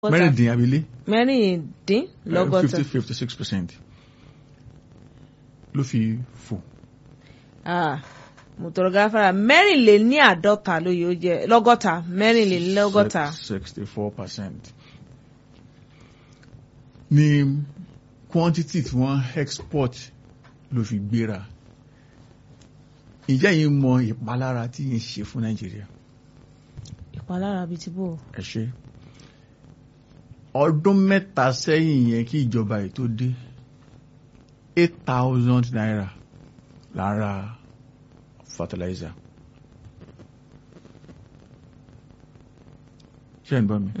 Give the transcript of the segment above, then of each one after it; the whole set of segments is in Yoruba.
mẹ́rìndín abilé. mẹ́rìndínlọ́gọ́ta. 56% ló fi fò. mùtọ̀rọ̀gáfàrà mẹ́rìnléníàádọ́ta ló yóò jẹ́ lọ́gọ́ta mẹ́rìnlélọ́gọ́ta. 64% ní quantity tí wọ́n export ló fi gbéra. Ǹjẹ́ yín mọ ìpalára tí yín ṣe fún Nàìjíríà? Ìpalára bíi ti bò. Ẹ ṣe ọdún mẹ́ta sẹ́yìn yẹn kí ìjọba yìí tó dé 8,000 naira lára fertilizer. Ṣé ẹ̀ ń gbọ́ mi?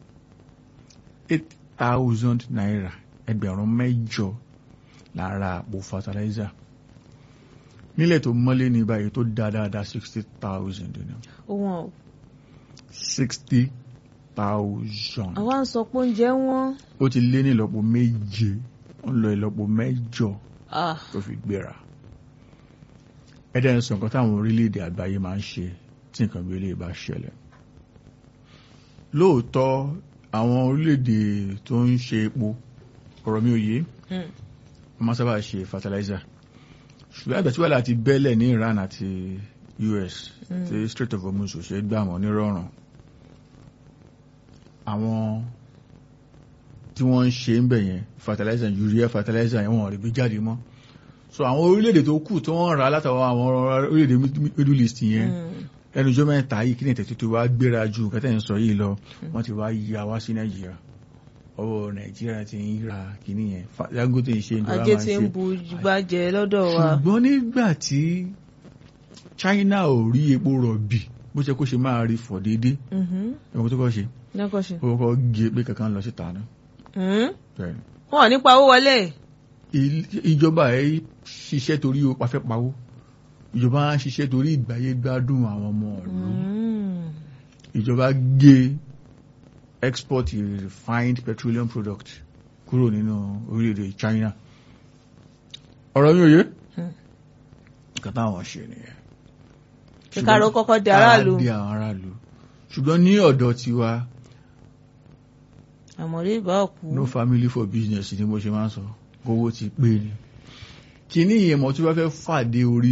8,000 naira ẹgbẹ̀rún mẹ́jọ lára àpò fertilizer. Nílẹ̀ tó mọ́lé ní báyìí tó dáadáa 60,000 ni. Wọ́n 60,000. àwa ń sọ pé oúnjẹ wọn. Ó ti lé ní ìlọ́po méje, ó ń lọ ìlọ́po mẹ́jọ tó fi gbéra. Ẹ̀dẹ̀ ń sọ nǹkan táwọn orílẹ̀-èdè àgbáyé máa ń ṣe tí nǹkan bí ilé bá ṣẹlẹ̀. Lóòótọ́ àwọn orílẹ̀-èdè tó ń ṣe epo, ọ̀rọ̀ mi ò yé, wọ́n máa sábà ṣe fertilizer. Ṣùgbọ́n àgbà tí wà láti bẹ́lẹ̀ ní Iran àti US tí Strait of Hormuz ò ṣe gbà wọ́n nírọ̀rùn. Àwọn tí wọ́n ń ṣe ń bẹ̀ yẹn fertilizer, urea fertilizer yẹn wọ́n rí bí jáde mọ́. So àwọn orílẹ̀-èdè tó kù tó wọ́n rà látàwọn àwọn orílẹ̀-èdè Middle East yẹn ẹnu ọjọ́ mẹ́ta yìí kí ní ìtẹ̀tẹ̀ tó wá gbéra ju kẹtẹ́ ń sọ yìí lọ, wọ́n ti wá yà wá sí Nàìjíríà. Ọwọ́ Nàìjíríà ti ń ra kìíní yẹn Dangote ń ṣe ìjọba máa ń ṣe. Ajé ti ń bu gbàjẹ́ lọ́dọ̀ wa. Ṣùgbọ́n nígbà tí China ò rí epo rọ̀bì bó ṣe kó ṣe máa rí fọ̀ déédéé ẹ̀wọ̀n tó kọ́ ṣe ó kọ́ gé pé kankan lọ síta náà. Wọ́n ò ní pawó wọlé. Ìjọba ẹ̀ ṣiṣẹ́ torí ó pafẹ́ pawó, ìjọba ń ṣiṣẹ́ torí ìgbáyé gbádùn àwọn ọmọ ìlú. Ìjọba gé export refined petroleum product kúrò nínú orílẹ̀-èdè China. Ọ̀rọ̀ mi ò yé nǹkan táwọn ṣe nìyẹn. Kíkàró kọ́kọ́ di aráàlú. Ṣùgbọ́n ní ọ̀dọ̀ tiwa àmọ̀rí ìbá òkú. No family for business ni mo ṣe máa ń sọ, owó ti pé ni. Kìíní yẹn mọ̀ tí wọ́n fẹ́ fàdé orí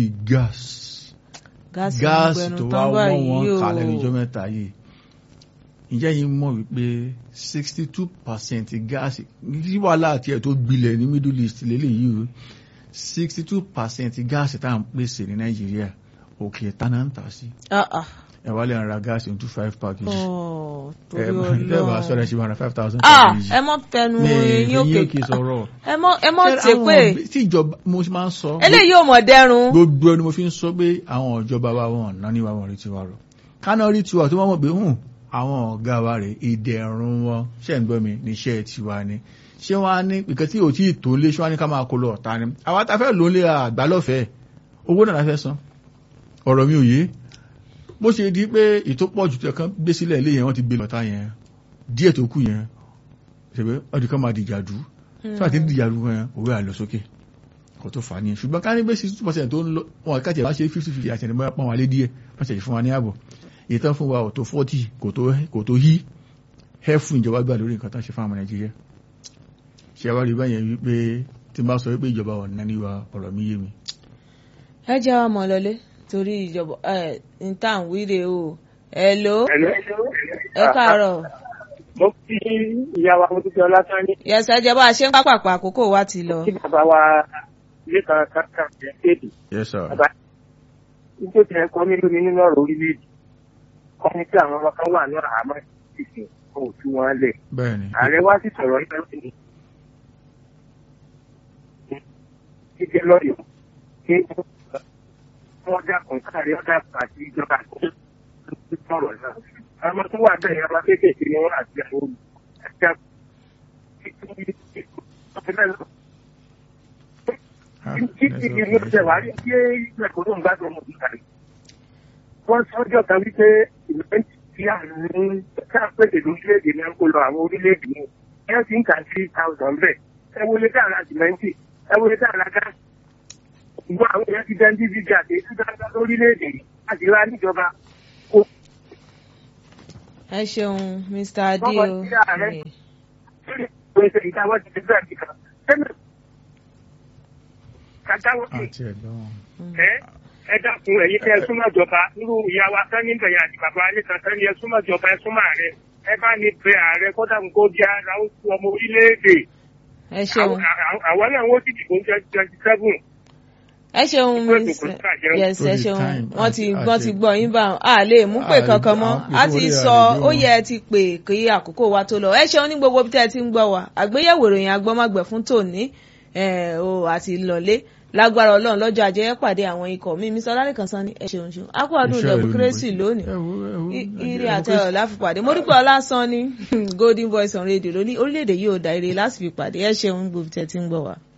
gáàsì tó wá wọ́n kalẹ̀ níjọ́ mẹ́ta yìí. Ǹjẹ́ yín mọ̀ wípé 62% gáàsì ní wàhálà àti ẹ̀ tó gbilẹ̀ ní Middle East lélẹ́yìí o, 62% gáàsì tá à ń pèsè ní Nàìjíríà òkè tánà ń tà sí. Ẹ wá lè ra gáàsì ní 25 package. Ẹ̀bà sọ̀rọ̀ ṣe máa ra 5,000 package. Ẹ mọ́ tẹnu eyín òkè sọ̀rọ̀. Ẹ mọ́ tẹ pé. Tí ìjọba mo máa ń sọ. Eléyìí ò mọ̀ dẹrùn. Gbogbo ẹni mo fi ń sọ pé àwọn ìjọba wa wọn náà ní wa wọn rí tiwa rọ. Kánà rí tiwa tó mọ̀ pé àwọn ọ̀gá wa rè ìdẹ̀rùn wọn ṣe ń gbọ́ mi níṣẹ́ tiwa ni. Ṣé wọ́n á ní nǹkan tí ò tí ì tó lé ṣé wọ́n á ní ká máa kó lọ ọ̀tá ni. Àwa ta fẹ́ lò ó lé àgbà lọ́fẹ̀ẹ́. Owó náà la fẹ́ san. Ọ̀rọ̀ mi ò yé. Bó ṣe di pé ìtòpọ̀jù tó kàn gbé sílẹ̀ ilé yẹn wọ́n ti gbé lọ́tà yẹn díẹ̀ tó kù yẹn ṣèpé ọdún kan máa dìjàdú sáà tí ń dìjàdú yẹn òwe àlọ sókè kò tó fà á nìyẹn. Ṣùgbọ́n ká ní bẹ́ẹ̀ 62% tó ń lọ wọn káàtì ẹ̀ bá ṣe 50-50 àti ẹ̀nìmọ́ pọ́n wa lé díẹ̀ wọ́n ṣe fún wa ní ààbọ̀ ìtàn fún wa ò tó 40 kò tó yí ẹ́ fún ìjọba gbà lórí nǹkan tán ṣe fún àwọn Nàìjíríà. Ṣé wá rí báyẹn wípé tí n bá sọ wípé ìjọba ọ̀nà níwá ọ̀rọ̀ mi yé mi. Ẹ jẹ́ wa mọ̀ lọlé torí ìjọba nǹkan wíre o. Hello. Ẹ káàárọ̀. Mo fi ìyá wa mo dúpẹ́ ọlátán ní. Yẹ̀sẹ̀ jẹ́ bá a ṣe ń pápákọ̀ àkókò wa ti lọ. Kí bàbá wa ilé kan kankan jẹ́ kéèdì. Yes sir. Bàbá nítorí tí ẹ kọ́ nínú mi nínú ọ̀rọ̀ orílẹ̀-èdè. Kọ́ ní pé àwọn ọmọ kan wà ní àhámọ́ ìsìn kò tú wọn lẹ̀. Bẹ́ẹ̀ni. Ààrẹ wá sí sọ̀rọ̀ nípa ní jíjẹ lọ́yọ̀ kí wọ́n dákun káàrí ọ̀dà àti ìjọba tó sọ̀rọ̀ náà. Àwọn tó wà bẹ́ẹ̀ yẹn ọmọ kéékèèké ni wọ́n àti àwọn olùkọ́ títí ní mo ṣe wá rí kí ìgbẹ́kọ̀ ló ń gbádùn ọmọ ìgbà rẹ̀. Wọ́n sọ́jọ́ kan wípé ìmọ̀lẹ́ntì tí a ní káàpẹ̀tẹ̀ lórílẹ̀-èdè náà kó lọ àwọn orílẹ̀-èdè ní ẹ̀ ti ń kà 3,000 bẹ́ẹ̀. Ẹ wọlé dára sìmẹ́ntì, ẹ wọlé dára gáàsì. Ìgbọ́n àwọn èèyàn ti dẹ́ndí fíjà àti ètò dáadáa lórílẹ̀-èdè láti rá níjọba. ẹ ṣeun Mr. Adé o. Ẹ dákun ẹ̀yin tẹ́ ẹ súnmọ́ ìjọba irú ìyá wa tán níbẹ̀ yẹn àti bàbá alẹ́ kan tán ni ẹ súnmọ́ ìjọba ẹ súnmọ́ ààrẹ ẹ bá ní bẹ ààrẹ kọ́dà kó di ara ó fún ọmọ orílẹ̀-èdè. ẹ ṣeun. àwọn náà wọ́n ti dìbò 2027. ẹ ṣeun yes ẹ ṣeun wọ́n ti gbọ́ yín bá a lè mú pé kankan mọ́ a ti sọ ó yẹ ti pè kí àkókò wa tó lọ ẹ ṣeun ní gbogbo bí tẹ́ ẹ ti ń gbọ́ wa àgbéyẹ̀wò ìròyìn agbọ́mọgbẹ̀ fún tòní àti lọ́lé lágbára Ọlọ́run lọ́jọ́ ajé ẹ pàdé àwọn ikọ̀ mi Mr. Ọlálẹ́kan Sanni ẹ ṣeun ṣeun a kú ọdún democracy lónìí ire àtẹ̀rọ̀ láfipàdé mo dúpẹ́ Ọlásán ní Golden Voice on radio lóní orílẹ̀-èdè yìí ò dá ire láti fi pàdé ẹ ṣeun gbogbo tẹ́ ti ń gbọ́ wa.